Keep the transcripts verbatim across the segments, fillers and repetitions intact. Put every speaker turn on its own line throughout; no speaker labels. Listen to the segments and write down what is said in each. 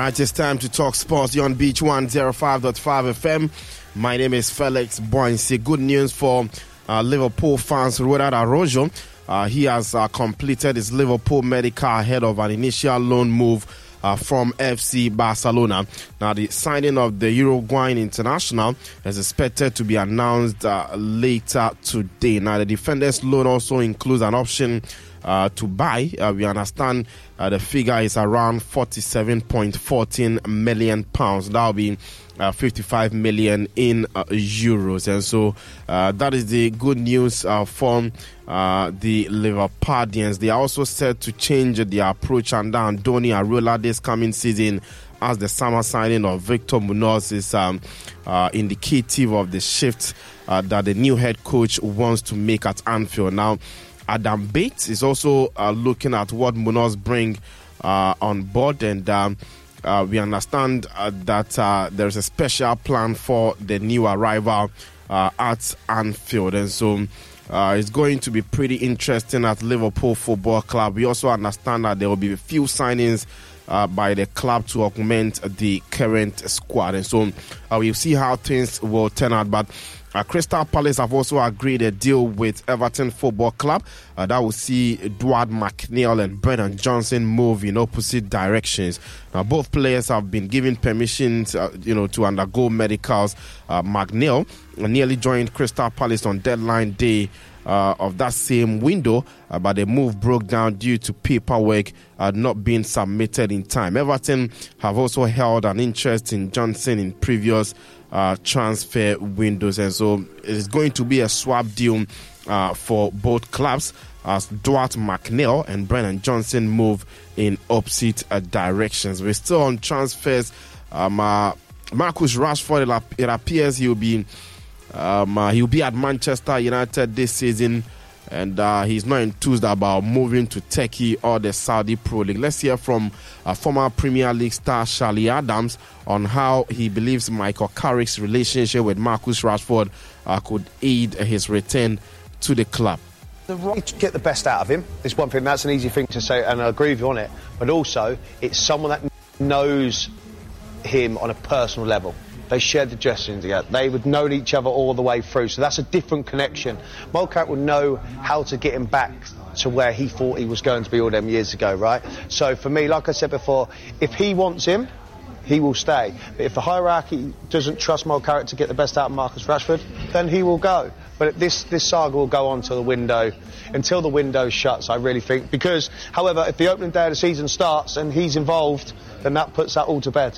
Right, it's time to talk sports. You're on Beach one oh five point five F M. My name is Felix Boyce. Good news for uh, Liverpool fans. Ronald Araujo, uh, he has uh, completed his Liverpool medical ahead of an initial loan move uh, from F C Barcelona. Now, the signing of the Uruguayan international is expected to be announced uh, later today. Now, the defender's loan also includes an option Uh, to buy. Uh, we understand uh, the figure is around forty-seven point one four million pounds. That will be uh, fifty-five million in uh, euros. And so uh, that is the good news uh, from uh, the Liverpudlians. They are also set to change their approach under Andoni Iraola this coming season, as the summer signing of Victor Munoz is um, uh, indicative of the shift uh, that the new head coach wants to make at Anfield. Now, Adam Bates is also uh, looking at what Munoz bring uh, on board, and um, uh, we understand uh, that uh, there's a special plan for the new arrival uh, at Anfield, and so uh, it's going to be pretty interesting at Liverpool Football Club. We also understand that there will be a few signings Uh, by the club to augment the current squad, and so uh, we'll see how things will turn out. But uh, Crystal Palace have also agreed a deal with Everton Football Club uh, that will see Edouard McNeil and Brennan Johnson move in opposite directions. Now, both players have been given permission, uh, you know, to undergo medicals. Uh, McNeil nearly joined Crystal Palace on deadline day Uh, of that same window, uh, but the move broke down due to paperwork uh, not being submitted in time. Everton have also held an interest in Johnson in previous uh, transfer windows, and so it's going to be a swap deal uh, for both clubs as Edouard McNeil and Brennan Johnson move in opposite uh, directions. We're still on transfers. Um, uh, Marcus Rashford, it appears he'll be Um, uh, he'll be at Manchester United this season, and uh, he's not enthused about moving to Turkey or the Saudi Pro League. Let's hear from uh, former Premier League star Charlie Adams on how he believes Michael Carrick's relationship with Marcus Rashford uh, could aid his return to the club.
The right to get the best out of him is one thing. That's an easy thing to say, and I agree with you on it. But also, it's someone that knows him on a personal level. They shared the dressing room together. They would know each other all the way through. So that's a different connection. Molcat would know how to get him back to where he thought he was going to be all them years ago, right? So for me, like I said before, if he wants him, he will stay. But if the hierarchy doesn't trust Molcat to get the best out of Marcus Rashford, then he will go. But this, this saga will go on till the window, until the window shuts, I really think. Because, however, if the opening day of the season starts and he's involved, then that puts that all to bed.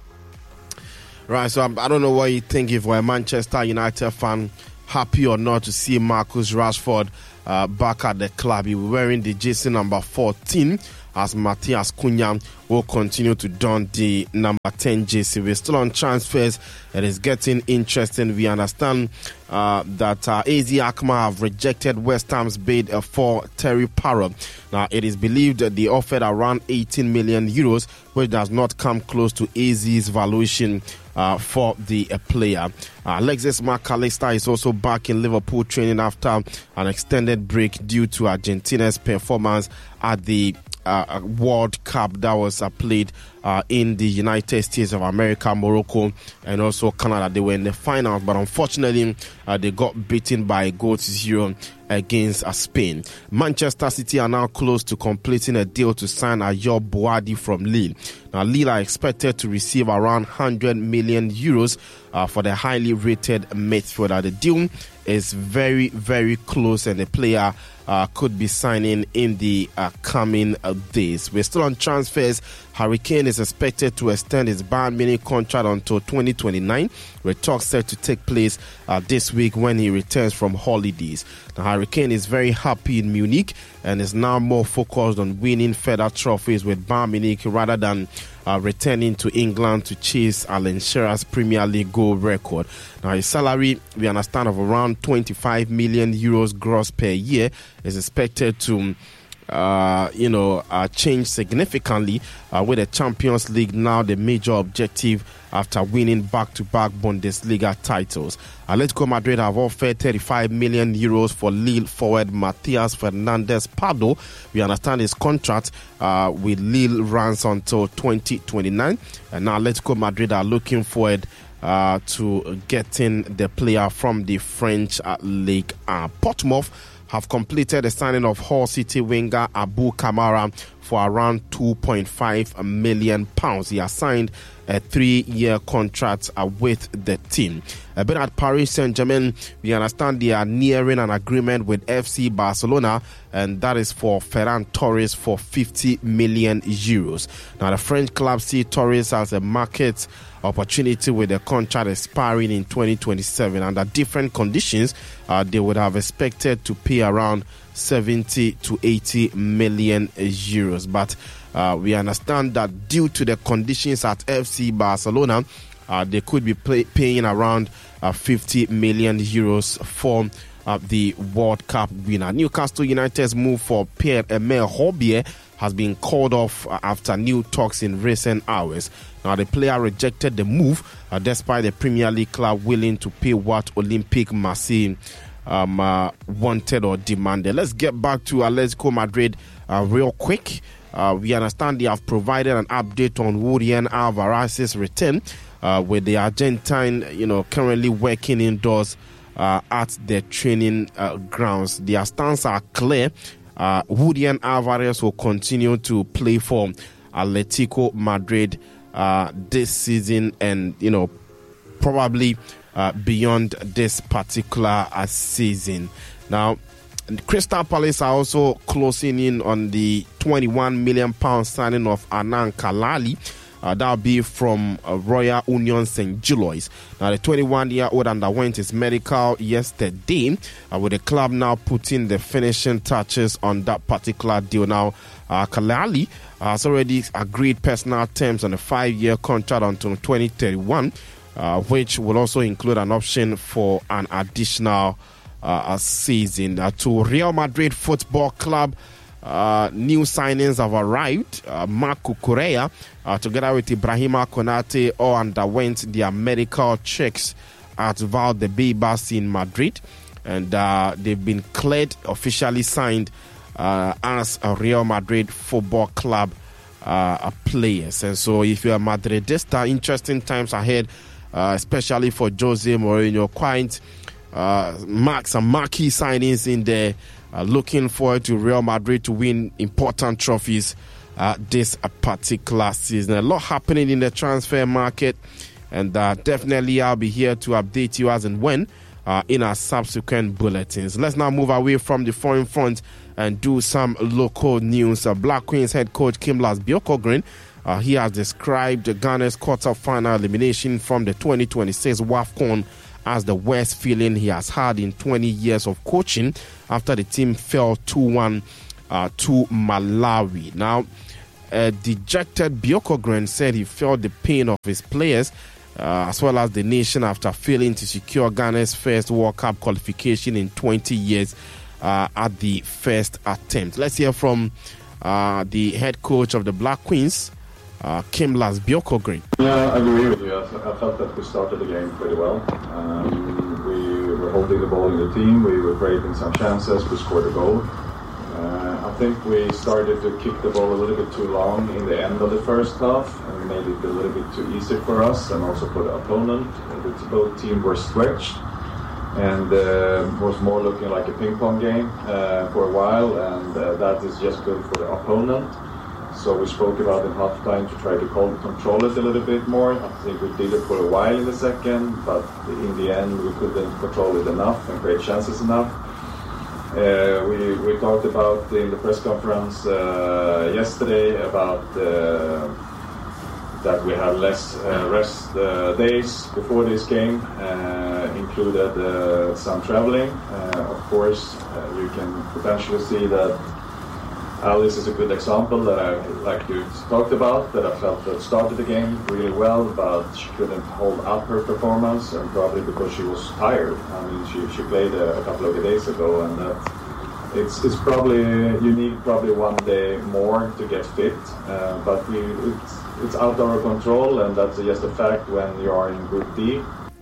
Right, so I don't know what you think if we're a Manchester United fan, happy or not to see Marcus Rashford uh, back at the club. He will be wearing the jersey number fourteen as Matthias Cunha will continue to don the number ten jersey. We're still on transfers. It is getting interesting. We understand uh, that uh, A Z Alkmaar have rejected West Ham's bid uh, for Terry Parrott. Now, it is believed that they offered around eighteen million euros, which does not come close to A Z's valuation uh, for the uh, player. Uh, Alexis McAllister is also back in Liverpool training after an extended break due to Argentina's performance at the Uh, World Cup that was uh, played uh, in the United States of America, Morocco, and also Canada. They were in the finals, but unfortunately, uh, they got beaten by a goal to zero against uh, Spain. Manchester City are now close to completing a deal to sign Ayoub Boadi from Lille. Now, Lille are expected to receive around one hundred million euros uh, for the highly rated midfielder. The deal is very, very close, and the player uh, could be signing in the uh, coming uh, days. We're still on transfers. Harry Kane is expected to extend his Bayern Munich contract until twenty twenty-nine, with talks set to take place uh, this week when he returns from holidays. Now, Harry Kane is very happy in Munich and is now more focused on winning further trophies with Bayern Munich rather than uh, returning to England to chase Alan Shearer's Premier League goal record. Now, his salary, we understand, of around twenty-five million euros gross per year is expected to uh, you know, uh, changed significantly uh, with the Champions League now the major objective after winning back-to-back Bundesliga titles. Atletico Madrid have offered thirty-five million euros for Lille forward Matías Fernández Pardo. We understand his contract uh, with Lille runs until twenty twenty-nine, and now Atletico Madrid are looking forward uh, to getting the player from the French uh, league. Uh, Portsmouth have completed the signing of Hull City winger Abu Kamara for around two point five million pounds. He has signed a three-year contract uh, with the team. Uh, but at Paris Saint-Germain, we understand they are nearing an agreement with F C Barcelona, and that is for Ferran Torres for fifty million euros. Now, the French club see Torres as a market opportunity with the contract expiring in twenty twenty-seven. Under different conditions, uh, they would have expected to pay around seventy to eighty million euros. But uh, we understand that due to the conditions at F C Barcelona, uh, they could be pay- paying around uh, fifty million euros for uh, the World Cup winner. Newcastle United's move for Pierre-Emile Horbier has been called off uh, after new talks in recent hours. Now, the player rejected the move uh, despite the Premier League club willing to pay what Olympique Marseille um, uh, wanted or demanded. Let's get back to Atletico Madrid uh, real quick. Uh, we understand they have provided an update on Julian Alvarez's return, uh, with the Argentine, you know, currently working indoors uh, at the training uh, grounds. Their stance are clear. Uh, Julian Alvarez will continue to play for Atletico Madrid uh, this season, and you know, probably uh, beyond this particular uh, season. Now, Crystal Palace are also closing in on the twenty-one million pound signing of Annan Kalali. Uh, that'll be from uh, Royal Union Saint Gilloise. Now, the twenty-one-year-old underwent his medical yesterday, uh, with the club now putting the finishing touches on that particular deal. Now, uh, Kalali has already agreed personal terms on a five-year contract until twenty thirty-one, uh, which will also include an option for an additional uh, season. Uh, to Real Madrid Football Club, Uh, new signings have arrived. Uh, Marco Correa, uh, together with Ibrahima Konate, all underwent their medical checks at Valdebebas in Madrid, and uh, they've been cleared, officially signed uh, as a Real Madrid Football Club uh, players. And so, if you're a Madridista, interesting times ahead, uh, especially for Jose Mourinho. Quite uh, mark some marquee signings in there. Uh, looking forward to Real Madrid to win important trophies uh, this uh, particular season. A lot happening in the transfer market, and uh, definitely I'll be here to update you as and when uh, in our subsequent bulletins. Let's now move away from the foreign front and do some local news. Uh, Black Queens head coach Kimlas Bjorkogren, uh, he has described Ghana's quarter-final elimination from the twenty twenty-six WAFCON as the worst feeling he has had in twenty years of coaching, after the team fell two one uh, to Malawi. Now, a dejected Bjorkogren said he felt the pain of his players uh, as well as the nation after failing to secure Ghana's first World Cup qualification in twenty years uh, at the first attempt. Let's hear from uh, the head coach of the Black Queens, Uh, Kimlas Bjorkogren.
Yeah, I agree with you. I, th- I felt that we started the game pretty well. Um, we were holding the ball in the team. We were creating some chances. We scored a goal. Uh, I think we started to kick the ball a little bit too long in the end of the first half, and made it a little bit too easy for us, and also for the opponent. The both teams were stretched, and uh, was more looking like a ping pong game uh, for a while, and uh, that is just good for the opponent. So we spoke about in halftime to try to control it a little bit more. I think we did it for a while in the second, but in the end we couldn't control it enough and create chances enough. Uh, we, we talked about in the press conference uh, yesterday about uh, that we had less uh, rest uh, days before this game, uh, included uh, some traveling. Uh, of course, uh, you can potentially see that Alice is a good example that I, like you talked about, that I felt that started the game really well, but she couldn't hold up her performance, and probably because she was tired. I mean, she, she played a, a couple of days ago, and that it's it's probably you need probably one day more to get fit, uh, but we it's, it's out of our control, and that's just a fact when you are in Group D.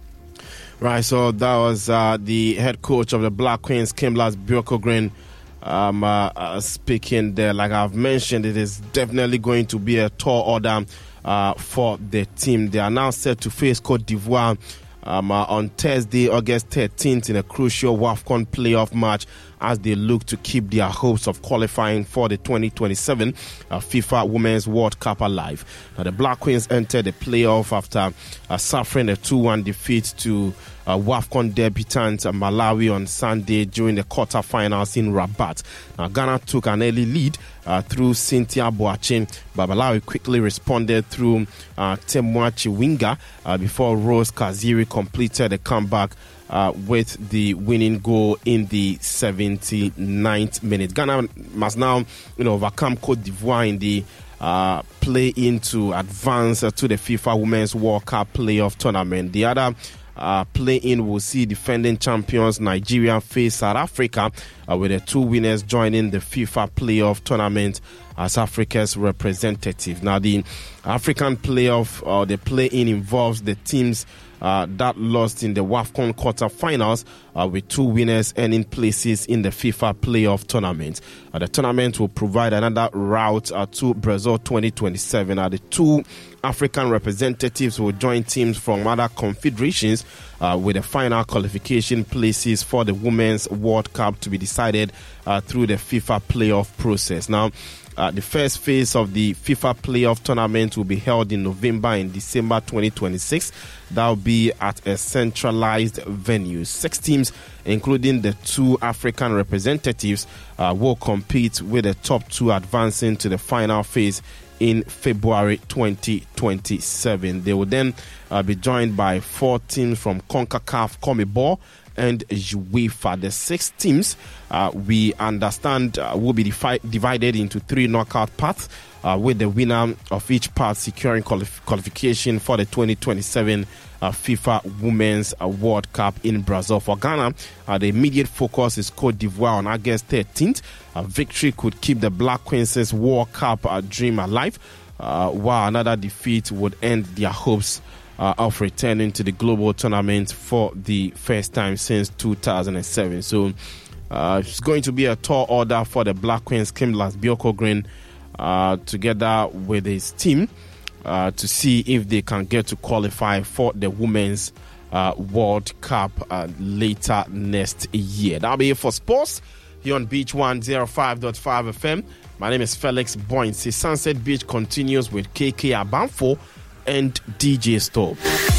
Right, so that was uh, the head coach of the Black Queens, Kimberlás Björkegren, um, uh, uh, speaking there. Like I've mentioned, it is definitely going to be a tall order uh, for the team. They are now set to face Côte d'Ivoire um, uh, on Thursday, August thirteenth, in a crucial WAFCON playoff match as they look to keep their hopes of qualifying for the twenty twenty-seven uh, FIFA Women's World Cup alive. Now, the Black Queens entered the playoff after uh, suffering a two one defeat to uh, WAFCON debutant uh, Malawi on Sunday during the quarterfinals in Rabat. Now, Ghana took an early lead uh, through Cynthia Boachin, but Malawi quickly responded through uh, Temwa Chiwinga uh, before Rose Kaziri completed the comeback Uh, with the winning goal in the seventy-ninth minute. Ghana must now, you know, overcome Côte d'Ivoire in the uh, play-in to advance uh, to the FIFA Women's World Cup playoff tournament. The other uh, play-in will see defending champions Nigeria face South Africa, uh, with the two winners joining the FIFA playoff tournament as Africa's representative. Now, the African playoff or uh, the play-in involves the teams Uh, that lost in the WAFCON quarterfinals, uh, with two winners earning places in the FIFA playoff tournament. Uh, the tournament will provide another route uh, to Brazil twenty twenty-seven. Uh, the two African representatives will join teams from other confederations uh, with the final qualification places for the Women's World Cup to be decided uh, through the FIFA playoff process. Now, Uh, the first phase of the FIFA playoff tournament will be held in November and December twenty twenty-six. That will be at a centralized venue. Six teams, including the two African representatives, uh, will compete, with the top two advancing to the final phase in February twenty twenty-seven. They will then uh, be joined by four teams from CONCACAF, CONMEBOL, and UEFA. The six teams, uh, we understand, uh, will be defi- divided into three knockout paths, uh, with the winner of each path securing qualif- qualification for the twenty twenty-seven uh, FIFA Women's uh, World Cup in Brazil. For Ghana, uh, the immediate focus is Côte d'Ivoire on August thirteenth. A victory could keep the Black Queens' World Cup uh, dream alive, uh, while another defeat would end their hopes Uh, of returning to the global tournament for the first time since two thousand seven. So uh, it's going to be a tall order for the Black Queens, Kimberlás Björkegren, uh, together with his team, uh, to see if they can get to qualify for the Women's uh, World Cup uh, later next year. That'll be it for sports here on Beach one oh five point five F M. My name is Felix Boyne. Sunset Beach continues with K K Abanfo and D J Stop.